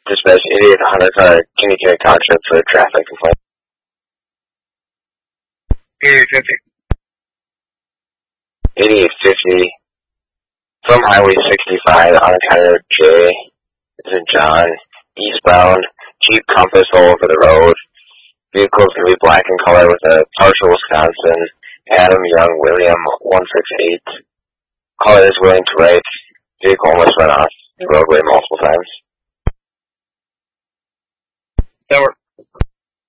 Dispatch 8800 car, can you get a contract for a traffic complaint? 8850. 8850 from Highway 65 on Tyler J. This is John, eastbound, Jeep Compass all over the road. Vehicle's going to be black in color with a partial Wisconsin, Adam Young, William 168. Caller is willing to write. Vehicle almost went off the roadway multiple times. That works.